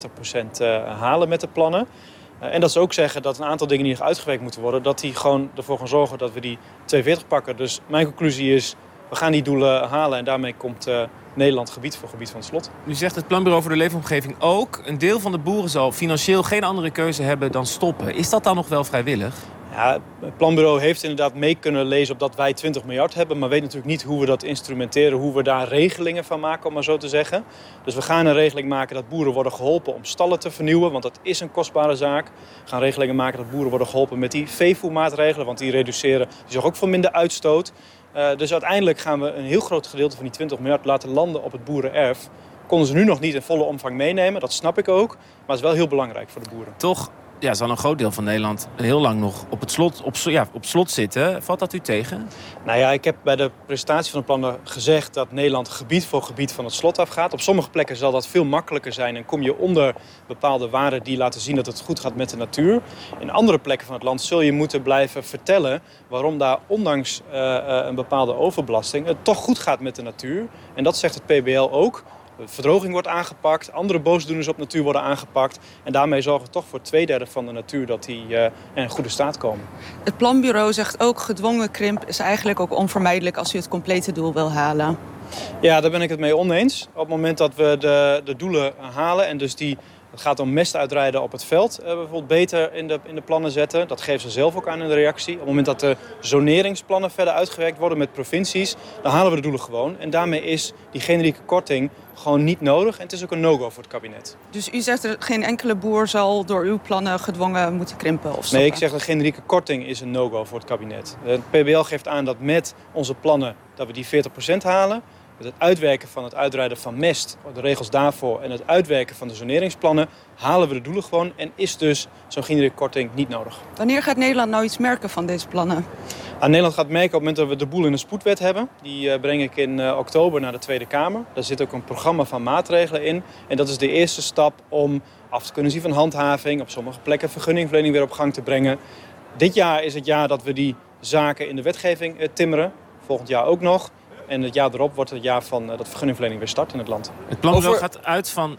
halen met de plannen. En dat ze ook zeggen dat een aantal dingen die nog uitgewerkt moeten worden, dat die gewoon ervoor gaan zorgen dat we die 42 pakken. Dus mijn conclusie is, we gaan die doelen halen en daarmee komt Nederland gebied voor gebied van het slot. Nu zegt het Planbureau voor de Leefomgeving ook, een deel van de boeren zal financieel geen andere keuze hebben dan stoppen. Is dat dan nog wel vrijwillig? Ja, het Planbureau heeft inderdaad mee kunnen lezen op dat wij 20 miljard hebben, maar weet natuurlijk niet hoe we dat instrumenteren, hoe we daar regelingen van maken, om maar zo te zeggen. Dus we gaan een regeling maken dat boeren worden geholpen om stallen te vernieuwen, want dat is een kostbare zaak. We gaan regelingen maken dat boeren worden geholpen met die veevoermaatregelen, want die zorgen ook voor minder uitstoot. Dus uiteindelijk gaan we een heel groot gedeelte van die 20 miljard laten landen op het boerenerf. Konden ze nu nog niet in volle omvang meenemen, dat snap ik ook, maar het is wel heel belangrijk voor de boeren. Toch zal een groot deel van Nederland heel lang nog op slot zitten. Valt dat u tegen? Nou ja, ik heb bij de presentatie van de plannen gezegd dat Nederland gebied voor gebied van het slot afgaat. Op sommige plekken zal dat veel makkelijker zijn en kom je onder bepaalde waarden die laten zien dat het goed gaat met de natuur. In andere plekken van het land zul je moeten blijven vertellen waarom daar ondanks een bepaalde overbelasting het toch goed gaat met de natuur. En dat zegt het PBL ook. De verdroging wordt aangepakt, andere boosdoeners op natuur worden aangepakt. En daarmee zorgen we toch voor 2/3 van de natuur dat die in een goede staat komen. Het Planbureau zegt ook, gedwongen krimp is eigenlijk ook onvermijdelijk als u het complete doel wil halen. Ja, daar ben ik het mee oneens. Op het moment dat we de doelen halen en dus het gaat om mestuitrijden op het veld, bijvoorbeeld beter in de plannen zetten. Dat geven ze zelf ook aan in de reactie. Op het moment dat de zoneringsplannen verder uitgewerkt worden met provincies, dan halen we de doelen gewoon. En daarmee is die generieke korting gewoon niet nodig. En het is ook een no-go voor het kabinet. Dus u zegt dat geen enkele boer zal door uw plannen gedwongen moeten krimpen of stoppen? Nee, ik zeg dat generieke korting is een no-go voor het kabinet. Het PBL geeft aan dat met onze plannen dat we die 40% halen. Met het uitwerken van het uitrijden van mest, de regels daarvoor en het uitwerken van de zoneringsplannen, halen we de doelen gewoon en is dus zo'n generieke korting niet nodig. Wanneer gaat Nederland nou iets merken van deze plannen? Nederland gaat merken op het moment dat we de boel in een spoedwet hebben. Die breng ik in oktober naar de Tweede Kamer. Daar zit ook een programma van maatregelen in. En dat is de eerste stap om af te kunnen zien van handhaving, op sommige plekken vergunningverlening weer op gang te brengen. Dit jaar is het jaar dat we die zaken in de wetgeving timmeren. Volgend jaar ook nog. En het jaar erop wordt het jaar van dat vergunningverlening weer start in het land. Het Planbureau gaat uit van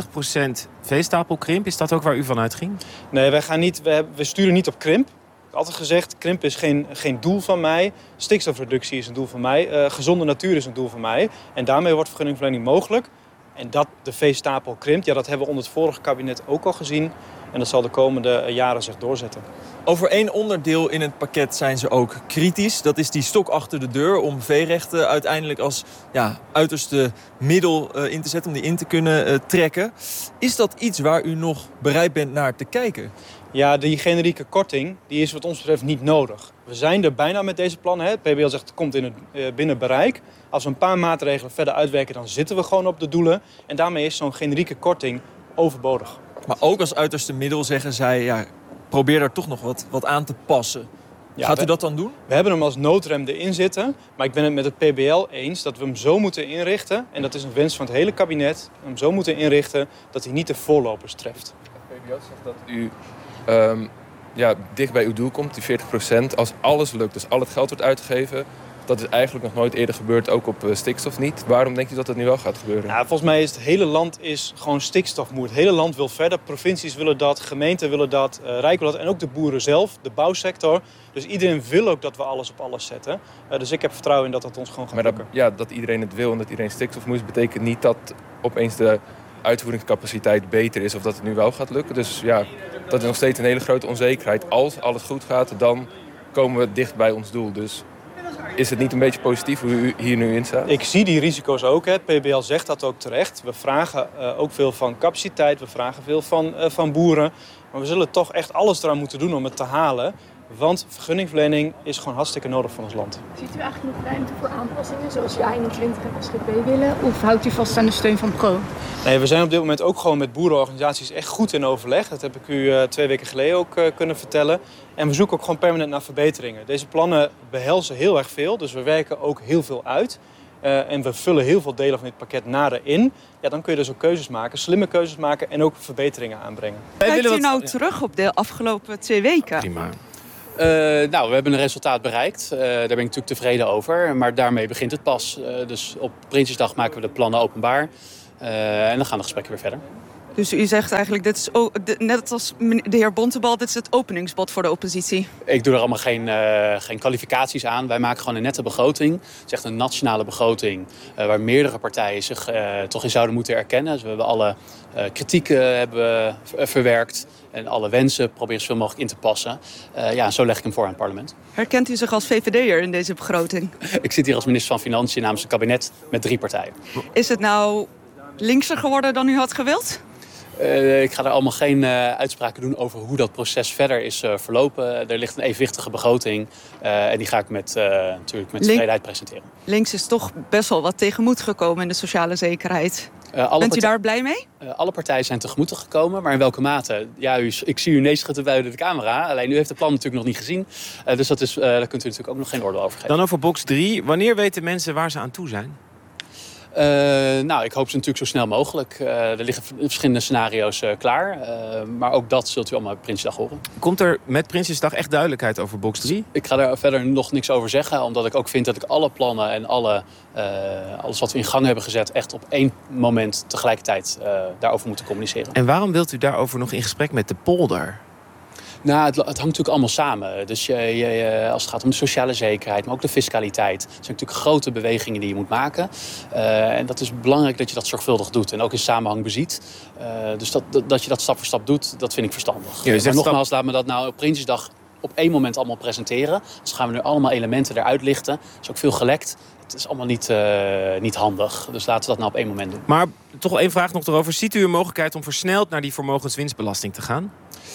30% veestapelkrimp. Is dat ook waar u van uitging? Nee, we sturen niet op krimp. Ik heb altijd gezegd, krimp is geen doel van mij. Stikstofreductie is een doel van mij. Gezonde natuur is een doel van mij. En daarmee wordt vergunningverlening mogelijk. En dat de veestapel krimpt, dat hebben we onder het vorige kabinet ook al gezien. En dat zal de komende jaren zich doorzetten. Over één onderdeel in het pakket zijn ze ook kritisch. Dat is die stok achter de deur om veerechten uiteindelijk als uiterste middel in te zetten, om die in te kunnen trekken. Is dat iets waar u nog bereid bent naar te kijken? Ja, die generieke korting die is wat ons betreft niet nodig. We zijn er bijna met deze plannen. Het PBL zegt het komt binnen bereik. Als we een paar maatregelen verder uitwerken, dan zitten we gewoon op de doelen. En daarmee is zo'n generieke korting overbodig. Maar ook als uiterste middel zeggen zij, probeer daar toch nog wat aan te passen. Gaat u dat dan doen? We hebben hem als noodrem erin zitten. Maar ik ben het met het PBL eens dat we hem zo moeten inrichten. En dat is een wens van het hele kabinet. Hem zo moeten inrichten dat hij niet de voorlopers treft. Het PBL zegt dat u dicht bij uw doel komt, die 40%. Als alles lukt, dus al het geld wordt uitgegeven. Dat is eigenlijk nog nooit eerder gebeurd, ook op stikstof niet. Waarom denkt u dat het nu wel gaat gebeuren? Nou, volgens mij is het hele land gewoon stikstofmoe. Het hele land wil verder. Provincies willen dat, gemeenten willen dat, Rijk wil dat. En ook de boeren zelf, de bouwsector. Dus iedereen wil ook dat we alles op alles zetten. Dus ik heb vertrouwen in dat dat ons gewoon gaat lukken. Maar dat iedereen het wil en dat iedereen stikstofmoe is, betekent niet dat opeens de uitvoeringscapaciteit beter is of dat het nu wel gaat lukken. Dus dat is nog steeds een hele grote onzekerheid. Als alles goed gaat, dan komen we dicht bij ons doel. Dus is het niet een beetje positief hoe u hier nu in staat? Ik zie die risico's ook. Het PBL zegt dat ook terecht. We vragen ook veel van capaciteit. We vragen veel van boeren. Maar we zullen toch echt alles eraan moeten doen om het te halen. Want vergunningverlening is gewoon hartstikke nodig voor ons land. Ziet u eigenlijk nog ruimte voor aanpassingen zoals de 21 en SGP willen? Of houdt u vast aan de steun van Pro? Nee, we zijn op dit moment ook gewoon met boerenorganisaties echt goed in overleg. Dat heb ik u 2 weken geleden ook kunnen vertellen. En we zoeken ook gewoon permanent naar verbeteringen. Deze plannen behelzen heel erg veel, dus we werken ook heel veel uit. En we vullen heel veel delen van dit pakket nader in. Ja, dan kun je dus ook keuzes maken, slimme keuzes maken en ook verbeteringen aanbrengen. Kijkt u nou terug op de afgelopen 2 weken? Prima. We hebben een resultaat bereikt. Daar ben ik natuurlijk tevreden over. Maar daarmee begint het pas. Dus op Prinsjesdag maken we de plannen openbaar. En dan gaan de gesprekken weer verder. Dus u zegt eigenlijk, dit is net als de heer Bontebal, dit is het openingsbod voor de oppositie. Ik doe er allemaal geen kwalificaties aan. Wij maken gewoon een nette begroting. Het is echt een nationale begroting waar meerdere partijen zich toch in zouden moeten erkennen. Dus we hebben alle kritieken verwerkt en alle wensen proberen zoveel mogelijk in te passen. Zo leg ik hem voor aan het parlement. Herkent u zich als VVD'er in deze begroting? Ik zit hier als minister van Financiën namens het kabinet met 3 partijen. Is het nou linkser geworden dan u had gewild? Ik ga daar allemaal geen uitspraken doen over hoe dat proces verder is verlopen. Er ligt een evenwichtige begroting en die ga ik natuurlijk met tevredenheid presenteren. Links is toch best wel wat tegemoet gekomen in de sociale zekerheid. Bent u daar blij mee? Alle partijen zijn tegemoet gekomen, maar in welke mate? Ja, ik zie u nee schutten buiten de camera. Alleen u heeft het plan natuurlijk nog niet gezien. Dus daar kunt u natuurlijk ook nog geen oordeel over geven. Dan over box 3. Wanneer weten mensen waar ze aan toe zijn? Ik hoop ze natuurlijk zo snel mogelijk. Er liggen verschillende scenario's klaar. Maar ook dat zult u allemaal op Prinsjesdag horen. Komt er met Prinsjesdag echt duidelijkheid over box 3? Ik ga daar verder nog niks over zeggen. Omdat ik ook vind dat ik alle plannen en alles wat we in gang hebben gezet echt op één moment tegelijkertijd daarover moeten communiceren. En waarom wilt u daarover nog in gesprek met de polder? Nou, het hangt natuurlijk allemaal samen. Dus als het gaat om de sociale zekerheid, maar ook de fiscaliteit. Het zijn natuurlijk grote bewegingen die je moet maken. En dat is belangrijk dat je dat zorgvuldig dout. En ook in samenhang beziet. Dus dat je dat stap voor stap doet, dat vind ik verstandig. Maar nogmaals, laat me dat nou op Prinsjesdag op één moment allemaal presenteren. Dus gaan we nu allemaal elementen eruit lichten. Er is ook veel gelekt. Het is allemaal niet handig. Dus laten we dat nou op één moment doen. Maar toch één vraag nog erover. Ziet u een mogelijkheid om versneld naar die vermogenswinstbelasting te gaan?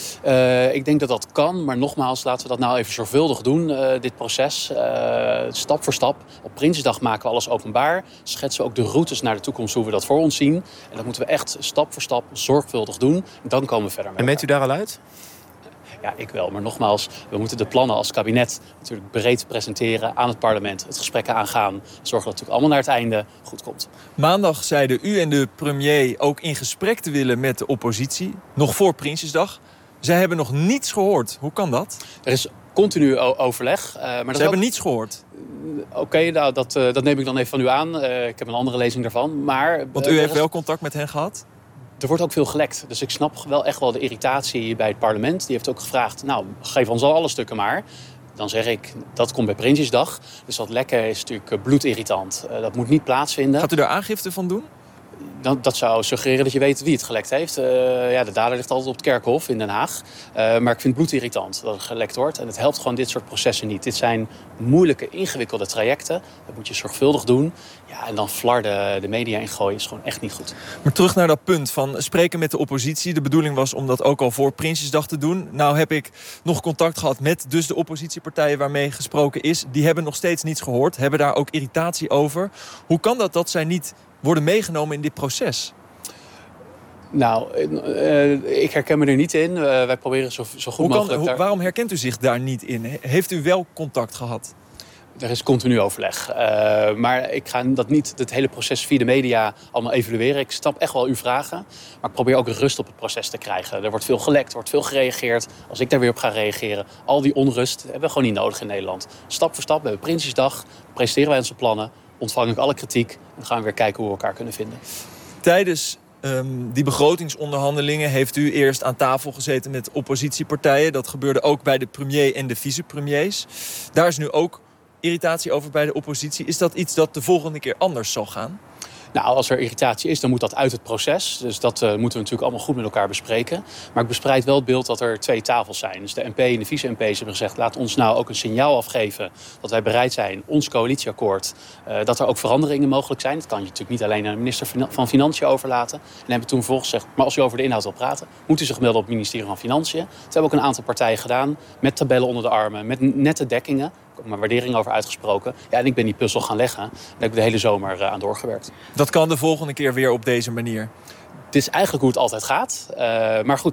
Ik denk dat dat kan, maar nogmaals, laten we dat nou even zorgvuldig doen, dit proces. Stap voor stap. Op Prinsjesdag maken we alles openbaar. Schetsen we ook de routes naar de toekomst, hoe we dat voor ons zien. En dat moeten we echt stap voor stap zorgvuldig doen. Dan komen we verder met En bent u daar al uit? Ja, ik wel. Maar nogmaals, we moeten de plannen als kabinet natuurlijk breed presenteren aan het parlement. Het gesprek aangaan. Zorgen dat het natuurlijk allemaal naar het einde goed komt. Maandag zeiden u en de premier ook in gesprek te willen met de oppositie. Nog voor Prinsjesdag. Zij hebben nog niets gehoord. Hoe kan dat? Er is continu overleg. Ze hebben niets gehoord? Oké, dat neem ik dan even van u aan. Ik heb een andere lezing daarvan. Want u heeft wel contact met hen gehad? Er wordt ook veel gelekt. Dus ik snap wel echt wel de irritatie bij het parlement. Die heeft ook gevraagd, nou, geef ons al alle stukken maar. Dan zeg ik, dat komt bij Prinsjesdag. Dus dat lekken is natuurlijk bloedirritant. Dat moet niet plaatsvinden. Gaat u daar aangifte van doen? Dat zou suggereren dat je weet wie het gelekt heeft. De dader ligt altijd op het Kerkhof in Den Haag. Maar ik vind het bloedirritant dat het gelekt wordt. En het helpt gewoon dit soort processen niet. Dit zijn moeilijke, ingewikkelde trajecten. Dat moet je zorgvuldig doen. Ja, en dan flarden de media ingooien is gewoon echt niet goed. Maar terug naar dat punt van spreken met de oppositie. De bedoeling was om dat ook al voor Prinsjesdag te doen. Nou heb ik nog contact gehad met dus de oppositiepartijen waarmee gesproken is. Die hebben nog steeds niets gehoord. Hebben daar ook irritatie over. Hoe kan dat zij niet worden meegenomen in dit proces? Nou, ik herken me er niet in. Wij proberen zo goed mogelijk... Waarom herkent u zich daar niet in? Heeft u wel contact gehad? Er is continu overleg. Maar ik ga het hele proces via de media allemaal evalueren. Ik snap echt wel uw vragen. Maar ik probeer ook rust op het proces te krijgen. Er wordt veel gelekt, er wordt veel gereageerd. Als ik daar weer op ga reageren, al die onrust hebben we gewoon niet nodig in Nederland. Stap voor stap, we hebben Prinsjesdag, presenteren wij onze plannen, ontvang ik alle kritiek en dan gaan we weer kijken hoe we elkaar kunnen vinden. Tijdens die begrotingsonderhandelingen heeft u eerst aan tafel gezeten met oppositiepartijen. Dat gebeurde ook bij de premier en de vicepremiers. Daar is nu ook irritatie over bij de oppositie. Is dat iets dat de volgende keer anders zal gaan? Nou, als er irritatie is, dan moet dat uit het proces. Dus dat moeten we natuurlijk allemaal goed met elkaar bespreken. Maar ik bespreid wel het beeld dat er 2 tafels zijn. Dus de MP en de vice-MP's hebben gezegd, laat ons nou ook een signaal afgeven dat wij bereid zijn, ons coalitieakkoord, dat er ook veranderingen mogelijk zijn. Dat kan je natuurlijk niet alleen aan de minister van Financiën overlaten. En hebben toen vervolgens gezegd, maar als u over de inhoud wil praten, moet u zich melden op het ministerie van Financiën. Dat hebben ook een aantal partijen gedaan, met tabellen onder de armen, met nette dekkingen. Ik heb ook mijn waardering over uitgesproken. Ja, en ik ben die puzzel gaan leggen. Daar heb ik de hele zomer aan doorgewerkt. Dat kan de volgende keer weer op deze manier? Het is eigenlijk hoe het altijd gaat. Maar goed,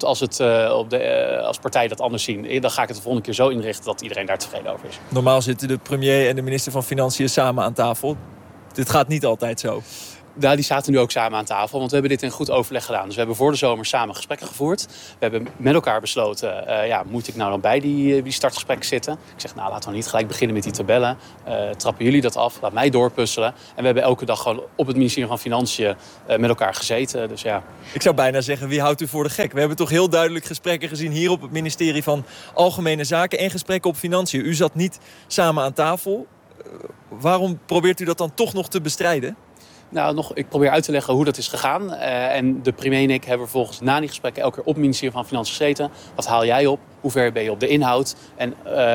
als partijen dat anders zien, dan ga ik het de volgende keer zo inrichten dat iedereen daar tevreden over is. Normaal zitten de premier en de minister van Financiën samen aan tafel. Dit gaat niet altijd zo. Die zaten nu ook samen aan tafel, want we hebben dit in goed overleg gedaan. Dus we hebben voor de zomer samen gesprekken gevoerd. We hebben met elkaar besloten, moet ik nou dan bij die startgesprekken zitten? Ik zeg, laten we niet gelijk beginnen met die tabellen. Trappen jullie dat af, laat mij doorpuzzelen. En we hebben elke dag gewoon op het ministerie van Financiën met elkaar gezeten. Dus ja. Ik zou bijna zeggen, wie houdt u voor de gek? We hebben toch heel duidelijk gesprekken gezien hier op het ministerie van Algemene Zaken en gesprekken op Financiën. U zat niet samen aan tafel. Waarom probeert u dat dan toch nog te bestrijden? Ik probeer uit te leggen hoe dat is gegaan. En de premier en ik hebben vervolgens na die gesprekken elke keer op het ministerie van Financiën gezeten. Wat haal jij op? Hoe ver ben je op de inhoud? En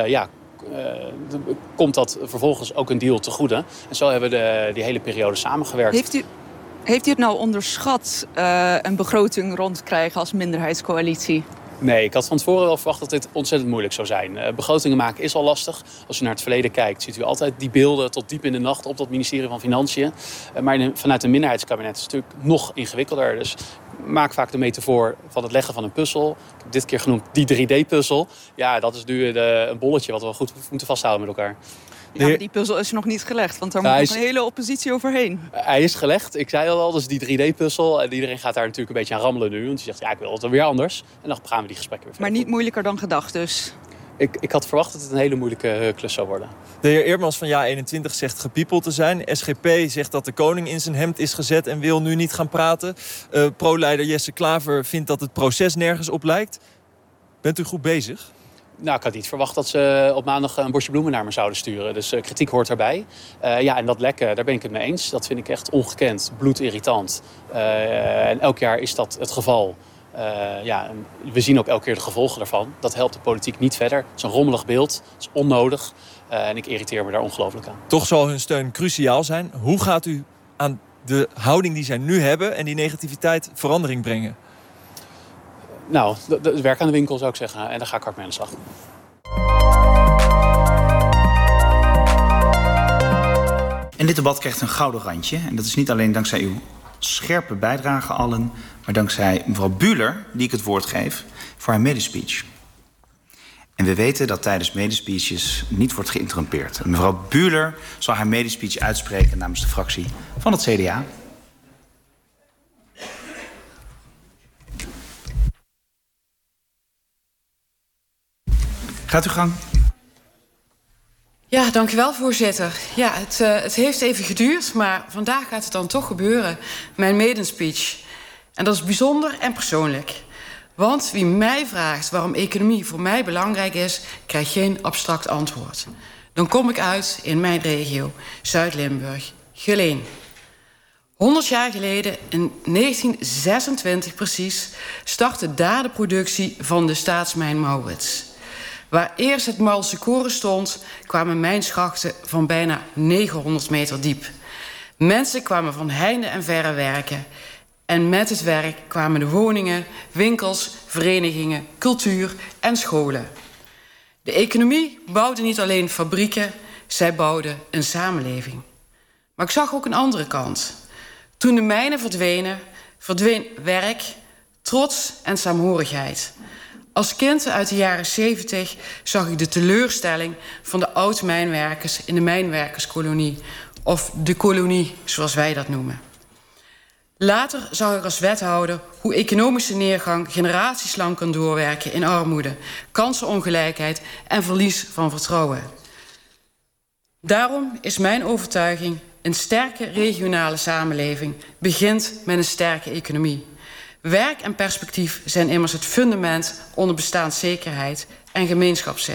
komt dat vervolgens ook een deal te goede? En zo hebben we die hele periode samengewerkt. Heeft u het nou onderschat, een begroting rondkrijgen als minderheidscoalitie? Nee, ik had van tevoren wel verwacht dat dit ontzettend moeilijk zou zijn. Begrotingen maken is al lastig. Als u naar het verleden kijkt, ziet u altijd die beelden tot diep in de nacht op dat ministerie van Financiën. Maar vanuit een minderheidskabinet is het natuurlijk nog ingewikkelder. Dus ik maak vaak de metafoor van het leggen van een puzzel. Ik heb dit keer genoemd die 3D-puzzel. Ja, dat is nu een bolletje wat we goed moeten vasthouden met elkaar. Ja, maar die puzzel is nog niet gelegd, want daar moet nog een hele oppositie overheen. Hij is gelegd. Ik zei al, dus die 3D-puzzel. En iedereen gaat daar natuurlijk een beetje aan rammelen nu. Want die zegt, ik wil het weer anders. En dan gaan we die gesprekken weer verder. Maar niet moeilijker dan gedacht dus? Ik had verwacht dat het een hele moeilijke klus zou worden. De heer Eerdmans van JA21 zegt gepiepeld te zijn. SGP zegt dat de koning in zijn hemd is gezet en wil nu niet gaan praten. Pro-leider Jesse Klaver vindt dat het proces nergens op lijkt. Bent u goed bezig? Ik had niet verwacht dat ze op maandag een bosje bloemen naar me zouden sturen. Dus kritiek hoort erbij. En dat lekken, daar ben ik het mee eens. Dat vind ik echt ongekend, bloedirritant. En elk jaar is dat het geval. We zien ook elke keer de gevolgen daarvan. Dat helpt de politiek niet verder. Het is een rommelig beeld, het is onnodig. En ik irriteer me daar ongelooflijk aan. Toch zal hun steun cruciaal zijn. Hoe gaat u aan de houding die zij nu hebben en die negativiteit verandering brengen? Werk aan de winkel zou ik zeggen. En daar ga ik hard mee aan de slag. En dit debat krijgt een gouden randje. En dat is niet alleen dankzij uw scherpe bijdrage allen, maar dankzij mevrouw Bühler, die ik het woord geef, voor haar medespeech. En we weten dat tijdens medespeeches niet wordt geïnterrumpeerd. En mevrouw Bühler zal haar medespeech uitspreken namens de fractie van het CDA. Gaat uw gang. Ja, dank u wel, voorzitter. Ja, het heeft even geduurd, maar vandaag gaat het dan toch gebeuren. Mijn medespeech. En dat is bijzonder en persoonlijk. Want wie mij vraagt waarom economie voor mij belangrijk is, krijgt geen abstract antwoord. Dan kom ik uit in mijn regio, Zuid-Limburg, Geleen. 100 jaar geleden, in 1926 precies, startte daar de productie van de staatsmijn Maurits. Waar eerst het Malse Koren stond, kwamen mijnschachten van bijna 900 meter diep. Mensen kwamen van heinde en verre werken. En met het werk kwamen de woningen, winkels, verenigingen, cultuur en scholen. De economie bouwde niet alleen fabrieken, zij bouwde een samenleving. Maar ik zag ook een andere kant. Toen de mijnen verdwenen, verdween werk, trots en saamhorigheid. Als kind uit de jaren 70 zag ik de teleurstelling van de oud-mijnwerkers in de mijnwerkerskolonie. Of de kolonie, zoals wij dat noemen. Later zag ik als wethouder hoe economische neergang generatieslang kan doorwerken in armoede, kansenongelijkheid en verlies van vertrouwen. Daarom is mijn overtuiging: een sterke regionale samenleving begint met een sterke economie. Werk en perspectief zijn immers het fundament onder bestaanszekerheid en gemeenschapszin.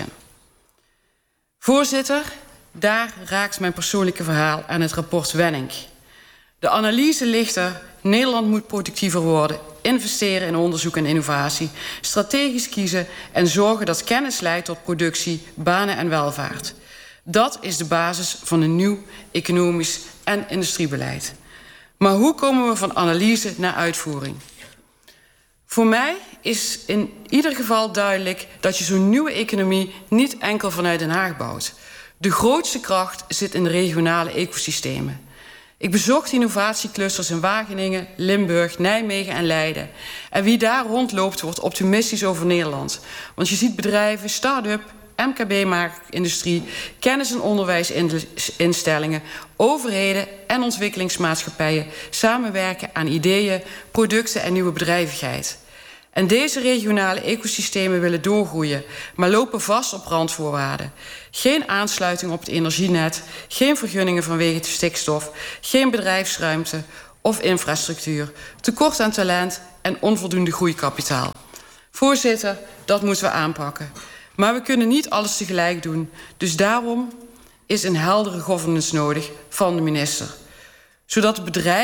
Voorzitter, daar raakt mijn persoonlijke verhaal aan het rapport Wenning. De analyse ligt er: Nederland moet productiever worden, investeren in onderzoek en innovatie, strategisch kiezen en zorgen dat kennis leidt tot productie, banen en welvaart. Dat is de basis van een nieuw economisch en industriebeleid. Maar hoe komen we van analyse naar uitvoering? Voor mij is in ieder geval duidelijk dat je zo'n nieuwe economie niet enkel vanuit Den Haag bouwt. De grootste kracht zit in de regionale ecosystemen. Ik bezocht innovatieclusters in Wageningen, Limburg, Nijmegen en Leiden. En wie daar rondloopt wordt optimistisch over Nederland. Want je ziet bedrijven, start-up, MKB-industrie, kennis- en onderwijsinstellingen, overheden en ontwikkelingsmaatschappijen samenwerken aan ideeën, producten en nieuwe bedrijvigheid. En deze regionale ecosystemen willen doorgroeien, maar lopen vast op randvoorwaarden. Geen aansluiting op het energienet, geen vergunningen vanwege de stikstof, geen bedrijfsruimte of infrastructuur, tekort aan talent en onvoldoende groeikapitaal. Voorzitter, dat moeten we aanpakken. Maar we kunnen niet alles tegelijk doen. Dus daarom is een heldere governance nodig van de minister. Zodat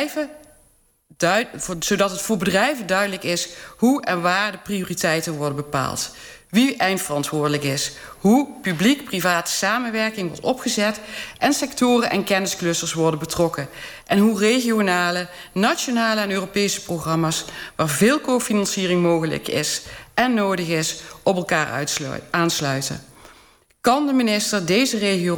het voor bedrijven duidelijk is hoe en waar de prioriteiten worden bepaald. Wie eindverantwoordelijk is, hoe publiek-private samenwerking wordt opgezet en sectoren en kennisclusters worden betrokken. En hoe regionale, nationale en Europese programma's, waar veel cofinanciering mogelijk is en nodig is, op elkaar aansluiten. Kan de minister deze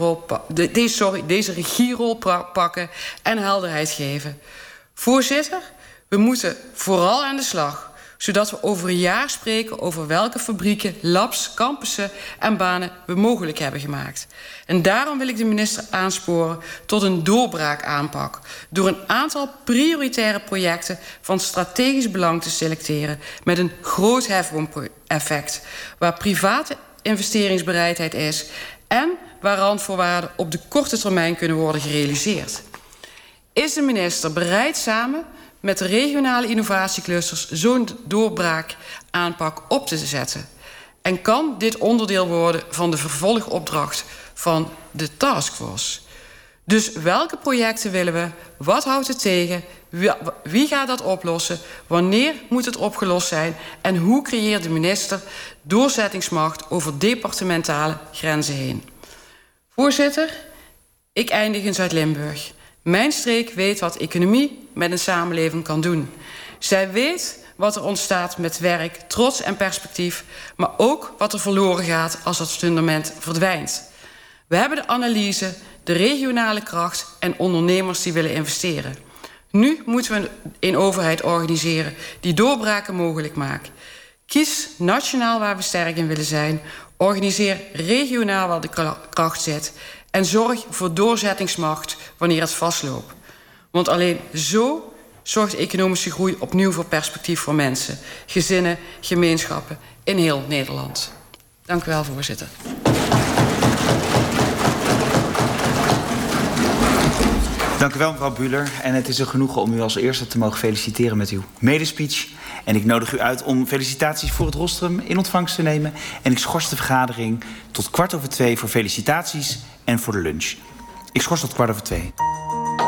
regierol pakken en helderheid geven? Voorzitter, we moeten vooral aan de slag, zodat we over een jaar spreken over welke fabrieken, labs, campussen en banen we mogelijk hebben gemaakt. En daarom wil ik de minister aansporen tot een doorbraakaanpak, door een aantal prioritaire projecten van strategisch belang te selecteren met een groot hefboom-effect, waar private investeringsbereidheid is en waar randvoorwaarden op de korte termijn kunnen worden gerealiseerd. Is de minister bereid samen met de regionale innovatieclusters zo'n doorbraakaanpak op te zetten? En kan dit onderdeel worden van de vervolgopdracht van de taskforce? Dus welke projecten willen we? Wat houdt het tegen? Wie gaat dat oplossen? Wanneer moet het opgelost zijn? En hoe creëert de minister doorzettingsmacht over departementale grenzen heen? Voorzitter, ik eindig in Zuid-Limburg. Mijn streek weet wat economie met een samenleving kan doen. Zij weet wat er ontstaat met werk, trots en perspectief, maar ook wat er verloren gaat als dat fundament verdwijnt. We hebben de analyse, de regionale kracht en ondernemers die willen investeren. Nu moeten we een overheid organiseren die doorbraken mogelijk maakt. Kies nationaal waar we sterk in willen zijn. Organiseer regionaal waar de kracht zit. En zorg voor doorzettingsmacht wanneer het vastloopt. Want alleen zo zorgt economische groei opnieuw voor perspectief voor mensen, gezinnen, gemeenschappen in heel Nederland. Dank u wel, voorzitter. Dank u wel, mevrouw Bühler. En het is een genoegen om u als eerste te mogen feliciteren met uw medespeech. En ik nodig u uit om felicitaties voor het rostrum in ontvangst te nemen. En ik schors de vergadering tot 14:15 voor felicitaties en voor de lunch. Ik schors tot 14:15.